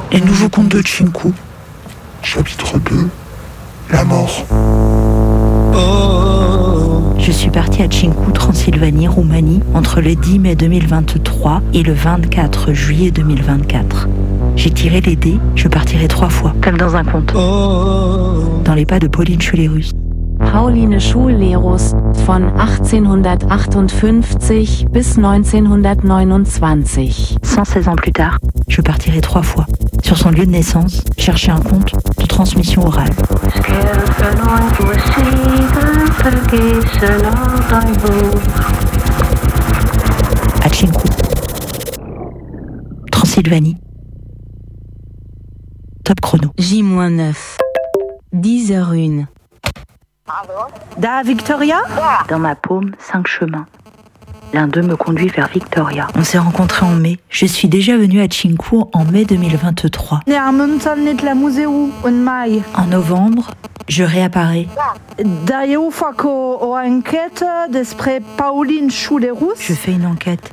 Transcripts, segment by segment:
Les nouveaux contes de Chinku. Chapitre 2. La mort. Je suis partie à Chinku, Transylvanie, Roumanie, entre le 10 mai 2023 et le 24 juillet 2024. J'ai tiré les dés, je partirai 3 fois, comme dans un conte. Dans les pas de Pauline Schulerus. Pauline Schullerus von 1858 bis 1929. 116 ans plus tard, je partirai 3 fois, sur son lieu de naissance, chercher un conte de transmission orale. À Chinku, Transylvanie. Top chrono. J-9. 10h01. Da Victoria ? Dans ma paume, 5 chemins. L'un d'eux me conduit vers Victoria. On s'est rencontrés en mai. Je suis déjà venue à Chinku en mai 2023. En novembre, je réapparais. Je fais une enquête.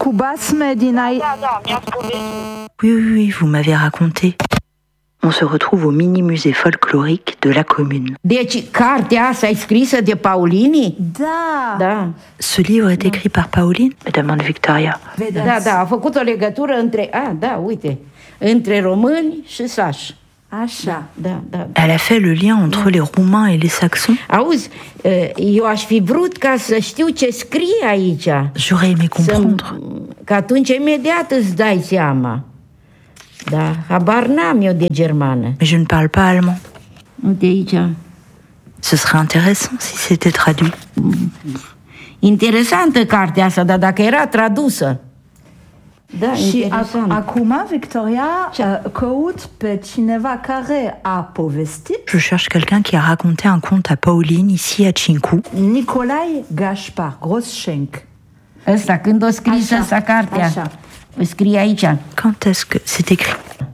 Oui, vous m'avez raconté. On se retrouve au mini-musée folklorique de la commune. Deci, cartea asta e scrisă de Paulini? Da. Ce livre est écrit par Pauline, me demande Victoria. Da, a făcut o legătură între români și sași. Așa. Da. Elle a fait le lien entre les Roumains et les Saxons. Auzi, eu aș fi vrut ca să știu ce scrie aici. J'aurais aimé comprendre. Că atunci imediat îți dai seama. Da, habar n-am eu de germană. Mais je ne parle pas allemand. Uite aici. Ce serait intéressant si c'était traduit. Interesantă cartea asta, dar dacă era tradusă. Da, Și interesant. acum Victoria căut pe cineva care a povestit. Je cherche quelqu'un qui a raconté un conte à Pauline ici à Chinku. Nicolae Gaspar Groschenk. Ăsta, când o scris asta cartea? Așa. O scrie aici. Quand est-ce que c'est écrit?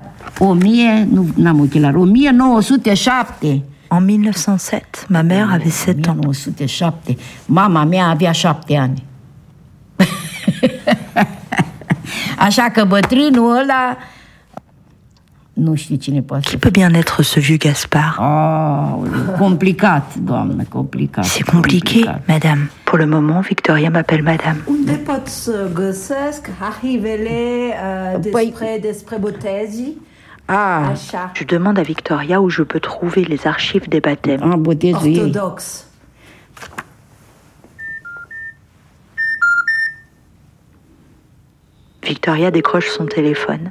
1907. En 1907, ma mère avait 7 ans. 1907. Mama mea avea 7 ani. Așa că bătrânul ăla nu știu cine poate. Qui peut bien être ce vieux Gaspard? Complicat, doamnă, complicat. C'est compliqué, madame. Pour le moment, Victoria m'appelle madame. Unde pot să găsesc arhivele despre botezii? Așa. Je demande à Victoria où je peux trouver les archives des baptêmes. Botezul ei. Ortodox. Victoria décroche son téléphone.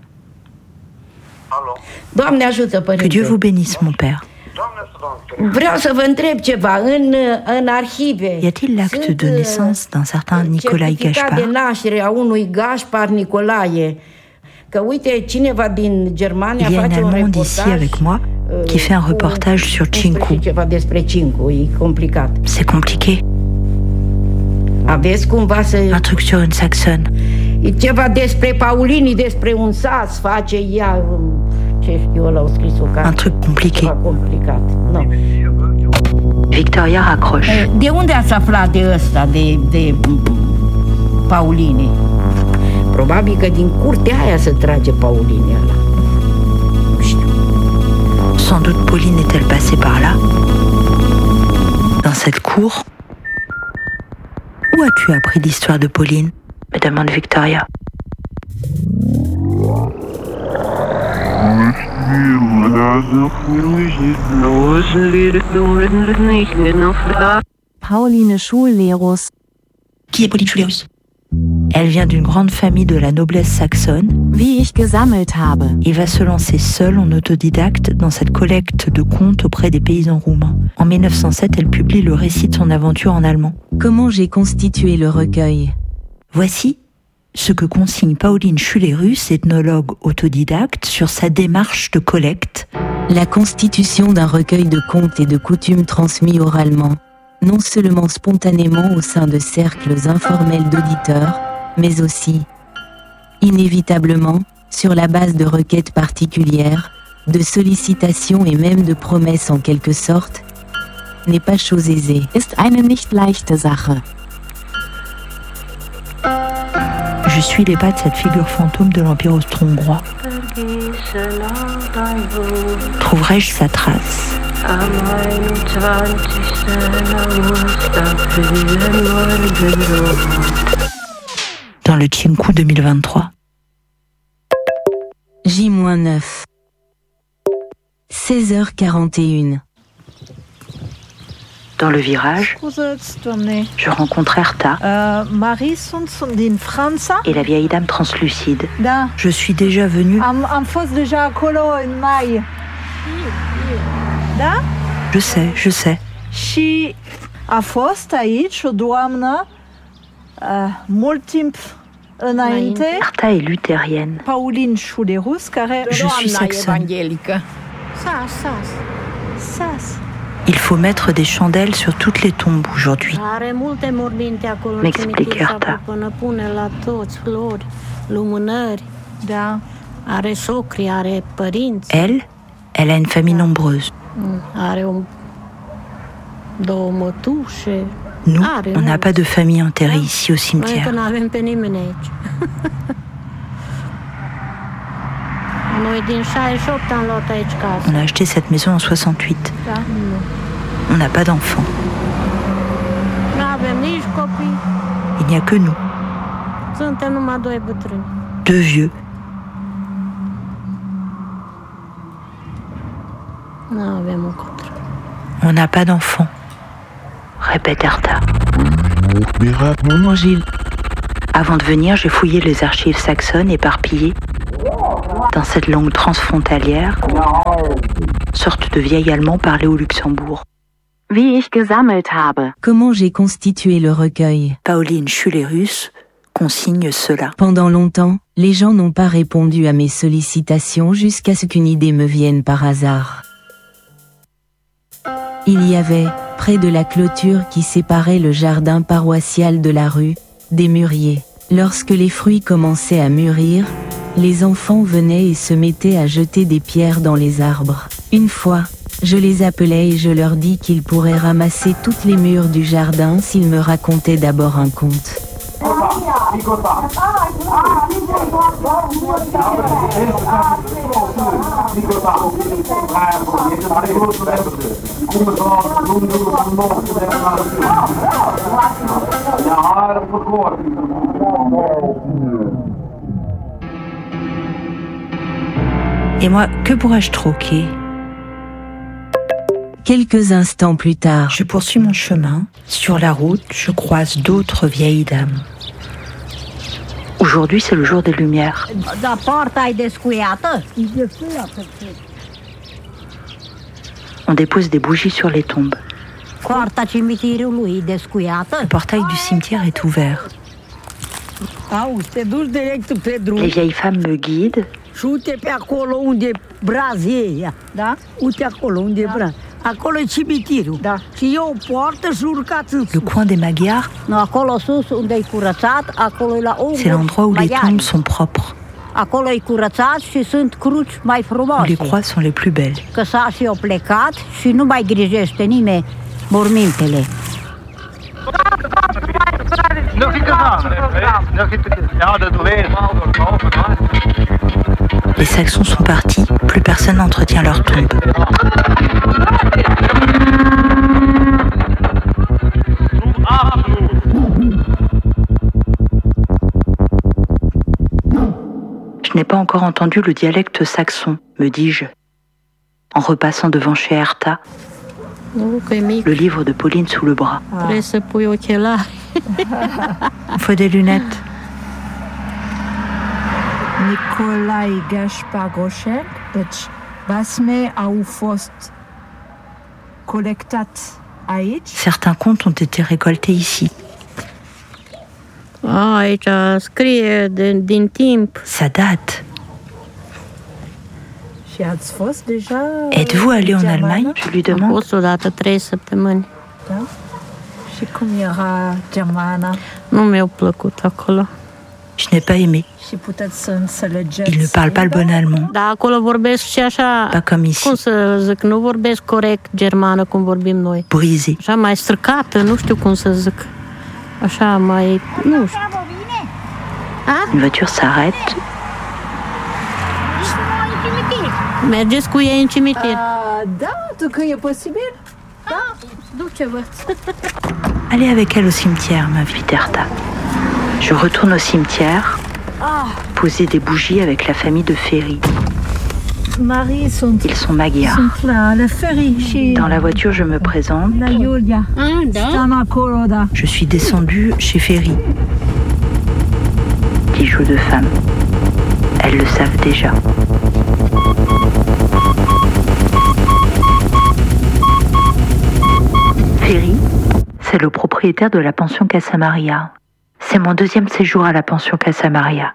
Doamne ajută, Que părinte. Dieu vous bénisse, mon père. Vreau să vă întreb ceva. În arhive... Y a-t-il l'acte de naissance d'un certain Nicolae certificat de Gaspard? naștere a unui Gaspar Nicolae. Că uite, cineva din Germania Il y a un face un Allemand d'ici reportaj avec moi qui fait un reportage sur Chinku. ceva despre Chinku, e complicat. C'est compliqué. Aveți cumva să... Un truc sur une saxonne. E ceva despre Paulini, despre un sas, face ea... Ce știu, ăla au scris o carte. Un truc compliqué. Ceva complicat. No. Victoria raccroche. De unde ați aflat de ăsta, de Paulini? Probabil că din curtea aia se trage Paulini ăla. Nu știu. Sans doute Pauline est-elle passée par là? Dans cette cour? Où as-tu appris l'histoire de Pauline? Me demande Victoria. Pauline Schullerus. Qui est Pauline Schulerus? Elle vient d'une grande famille de la noblesse saxonne Wie ich gesammelt habe. et va se lancer seule en autodidacte dans cette collecte de contes auprès des paysans roumains. En 1907, elle publie le récit de son aventure en allemand. Comment j'ai constitué le recueil. Voici ce que consigne Pauline Schulerus, ethnologue autodidacte, sur sa démarche de collecte. La constitution d'un recueil de contes et de coutumes transmis oralement, non seulement spontanément au sein de cercles informels d'auditeurs, mais aussi, inévitablement, sur la base de requêtes particulières, de sollicitations et même de promesses en quelque sorte, n'est pas chose aisée. Ist eine nicht leichte Sache. Je suis les pas de cette figure fantôme de l'Empire austro-hongrois. Trouverai-je sa trace? Dans le Chinku 2023. J-9. 16h41. Dans le virage, je rencontre Herta Marie sunt din Franța. et la vieille dame translucide. Da. Je suis déjà venue. Am fost deja acolo în mai. Da? Je sais. Și a fost aici o doamnă mult timp înainte, Herta est luthérienne. Pauline Schulerus, care Je suis saxonne. evanghelică. Sas. Il faut mettre des chandelles sur toutes les tombes aujourd'hui. Are multe morminte acolo în M'explique cimitir, Herta. până pune la toți flori, lumânări. Da. Are socri, are părinți. Elle a une famille nombreuse. Are două mătușe. Nous, Are on n'a mulți. pas de famille enterrée ici au Noi că cimetière. nu avem pe nimeni aici. Noi din 68 am luat aici casă. On a acheté cette maison en 68. Da. On n'a pas d'enfants. Nu avem nici copii. Il n'y a que nous, Suntem numai doi bătrâni. deux vieux. Nu avem un copil. On n'a pas d'enfants, répète Herta. Mon Gilles. Avant de venir, j'ai fouillé les archives saxonnes éparpillées dans cette langue transfrontalière, sorte de vieil allemand parlé au Luxembourg. Wie ich gesammelt habe. Comment j'ai constitué le recueil. Pauline Schulerus consigne cela. Pendant longtemps, les gens n'ont pas répondu à mes sollicitations jusqu'à ce qu'une idée me vienne par hasard. Il y avait, près de la clôture qui séparait le jardin paroissial de la rue, des mûriers. Lorsque les fruits commençaient à mûrir, les enfants venaient et se mettaient à jeter des pierres dans les arbres. Une fois, je les appelais et je leur dis qu'ils pourraient ramasser toutes les mûres du jardin s'ils me racontaient d'abord un conte. Et moi, que pourrais-je troquer? Quelques instants plus tard, Je poursuis mon chemin. Sur la route, je croise d'autres vieilles dames. Aujourd'hui, c'est le jour des Lumières. Dar poarta e descuiată? On dépose des bougies sur les tombes. Poarta cimitirului e descuiată? Le portail du cimetière est ouvert. Auzi, te duci direct pe drum Les vieilles femmes me guident. și uite pe acolo unde brazi e ea. Da? Uite acolo unde e braz. Acolo e cimitirul. Da. Și e o poartă și urcați în Le sus. coin des Magyars, No, acolo sus unde e curățat, acolo e la unguri c'est l'endroit où les mai tombes iari. sont propres, Acolo e curățat și sunt cruci mai où frumoase. les croix sont les plus belles. Că s-a și o plecat și nu mai grijește nimeni mormintele. Les Saxons sont partis, plus personne n'entretient leur tombe. Je n'ai pas encore entendu le dialecte saxon, me dis-je, en repassant devant chez Herta, Nu, că e mic, le livre de Pauline sous le bras. trebuie să pui ochelari. Il faut des lunettes. Nicolae Gaspar Groșec, deci basme au fost colectat aici. Certains contes ont été récoltés ici. Aici scrie din timp. Ça date. Și ați fost deja Êtes-vous allé en Germană? Allemagne? Je lui Am demande. fost odată 3 săptămâni. Da? Și cum era germana? Nu mi-a plăcut acolo. Je n'ai pas aimé. Și puteți să înțelegeți? Il ne parle pas le bon allemand. Dar acolo vorbesc și așa, Pas comme ici, cum să zic, nu vorbesc corect germană cum vorbim noi. brisé. Așa mai stricată, nu știu cum să zic. Așa mai, nu știu. Une voiture s'arrête. Mergeți cu ei în cimitir. Da, tu când e posibil? Duce-vă. Allez avec elle au cimetière, m'invite Erta. Je retourne au cimetière, poser des bougies avec la famille de Ferry. Marii sunt maghiari. Sunt la Ferry și Dans la voiture, je me présente. la Iulia. Da? Stăm acolo, da. Je suis descendue chez Ferry. Bijoux de femme. Elles le savent déjà. Ferry, c'est le propriétaire de la pension Casa Maria. C'est mon deuxième séjour à la pension Casa Maria.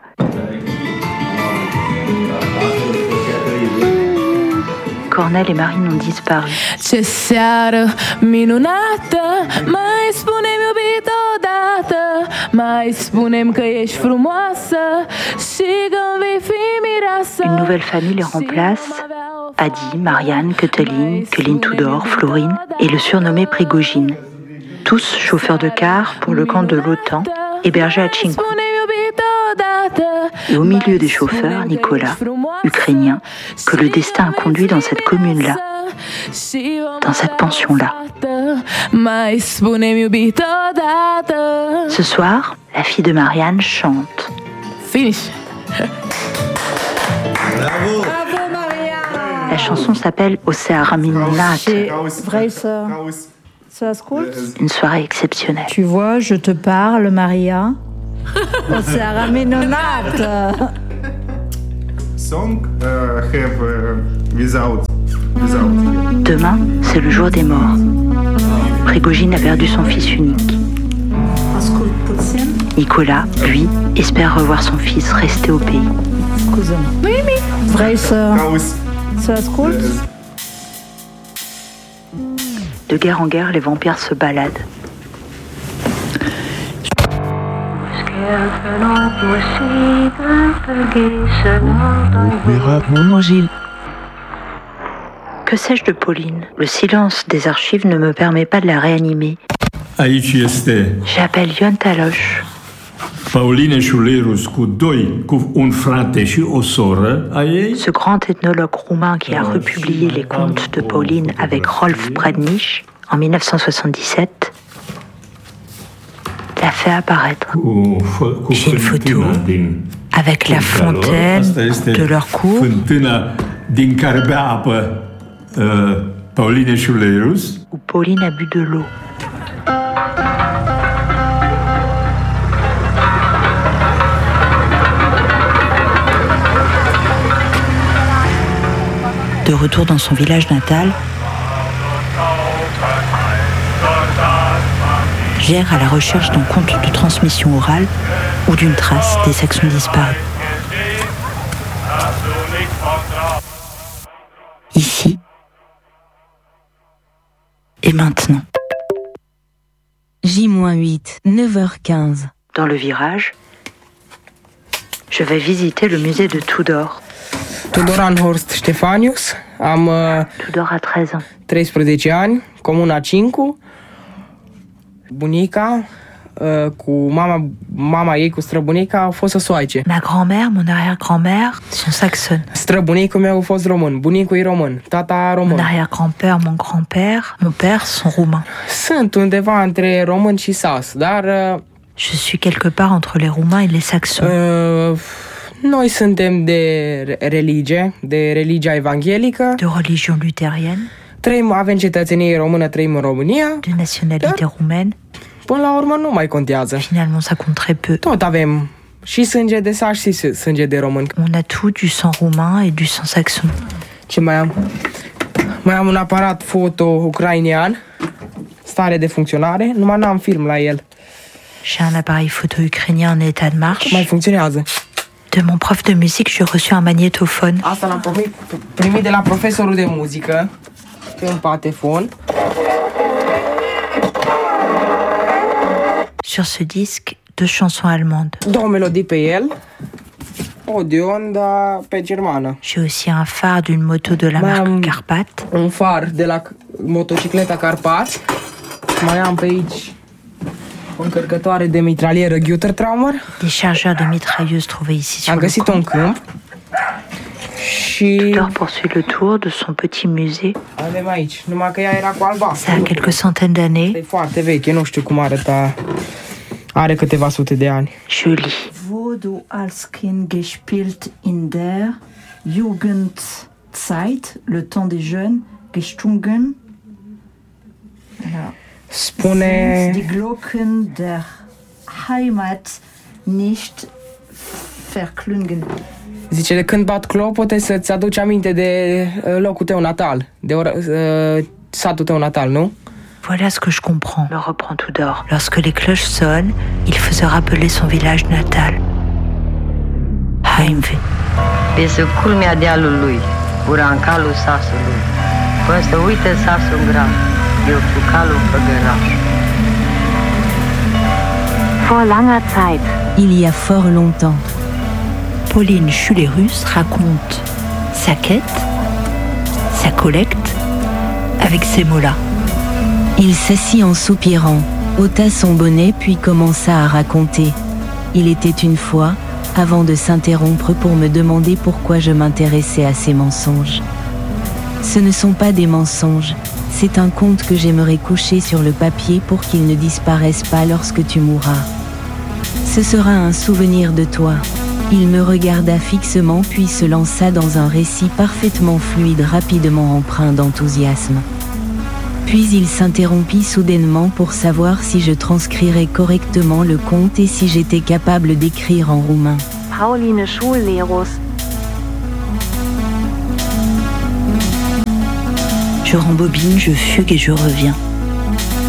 Cornel et Marine ont disparu. Ce seară minunată, mai spune-mi iubito odată, mai spune-mi că ești frumoasă și că-mi vei fi mireasă. Une nouvelle famille les remplace. Adi, Marianne, Cătălin Tudor, Florine et le surnommé Prigogine. Tous chauffeurs de car pour le camp de l'OTAN, hébergés à Cincu. Et au milieu des chauffeurs, Nicolas, ukrainien, que le destin a conduit dans cette commune-là, dans cette pension-là. Ce soir, la fille de Marianne chante. Finish. La chanson s'appelle Oseara Minunată. Și vrei să asculti? Une soirée exceptionnelle. Tu vois, je te parle, Maria. O seară minunată. Song have without. Demain, c'est le jour des morts. Prigogine a perdu son fils unique. Ascult puțin. Nicolas, lui, espère revoir son fils resté au pays. Scuză-mă. Vrei să asculti? De guerre en guerre, les vampires se baladent. Maman Gilles. Que sais-je de Pauline? Le silence des archives ne me permet pas de la réanimer. Aici este J'appelle Ion Taloche. Pauline Schulerus cu un frate și o soră a ei. Ce grand ethnologue roumain qui a republié les contes de Pauline avec Rolf Brednich en 1977 l'a fait apparaître. J'ai une photo avec la fontaine de leur cour. Fântâna din care bea apă Pauline Schulerus. Où Pauline a bu de l'eau. De retour dans son village natal, j'erre à la recherche d'un conte de transmission orale ou d'une trace des actions disparues. Ici et maintenant. J-8, 9h15. Dans le virage, je vais visiter le musée de Tudor. Tudor Anhorst Ștefanius, Tudor a 13 ans. 13 ani, comuna Cincu. Bunica cu mama ei cu străbunica au fost săsoaice. Ma grand-mère, mon arrière-grand-mère sont saxonnes. Străbunicul meu a fost român, bunicul e român, tata român. Mon arrière-grand-père, mon grand-père, mon père sont roumains. Sunt undeva între român și sas, dar je suis quelque part entre les roumains et les saxons. Noi suntem de religia evanghelică. De religion luthérienne. Avem cetățenie română, trăim în România. De nationalité roumaine. Până la urmă nu mai contează. Finalement, ça compte très peu. Tot avem și sânge de sas și sânge de român. On a tout, du sang roumain et du sang saxon. Ce mai am? Mai am un aparat foto ucrainean, stare de funcționare, numai n-am film la el. J'ai un appareil photo ukrainien en état de marche. Mai funcționează. De mon prof de musique, j'ai reçu un magnétophone. Asta l-am primit de la profesorul de muzică, pe un patefon. Sur ce disque, 2 chansons allemandes. 2 melodii pe el, o de onda pe germană. J'ai aussi un phare d'une moto de la marque Carpat. Un far de la motocicleta Carpat. Mai am pe aici o încărcătoare de mitralieră Gütertraumer. Des chargeurs de mitrailleuses trouvés ici sur am le găsit-o în câmp. și... Tudor poursuit le tour de son petit musée. Avem aici, numai că ea era cu albastru. Ça a quelques centaines d'années. E foarte veche, nu știu cum arăta. Are câteva sute de ani. Jolie. Wo du als Kind gespielt in der Jugendzeit, le temps des jeunes, gestungen. Spune... Sind die Glocken der Heimat nicht verklungen. Zice, de când bat clopote să-ți aduci aminte de locul tău natal, de satul tău natal, nu? Voilà ce que je comprends, me reprend Tudor. Lorsque les cloches sonnent, il faisait rappeler son village natal. Heimweh. Este culmea dealului, urancalul sasului. Până să uite sasul grav, de ofucalul făgăraș. Vor langer Zeit. Il y a fort longtemps. Pauline Schulerus raconte sa quête, sa collecte, avec ces mots-là. Il s'assit en soupirant, ôta son bonnet puis commença à raconter. Il était une fois, avant de s'interrompre pour me demander pourquoi je m'intéressais à ces mensonges. Ce ne sont pas des mensonges, c'est un conte que j'aimerais coucher sur le papier pour qu'il ne disparaisse pas lorsque tu mourras. Ce sera un souvenir de toi. Il me regarda fixement puis se lança dans un récit parfaitement fluide, rapidement empreint d'enthousiasme. Puis il s'interrompit soudainement pour savoir si je transcrirais correctement le conte et si j'étais capable d'écrire en roumain. Pauline Schulerus. Je rembobine, je fugue et je reviens.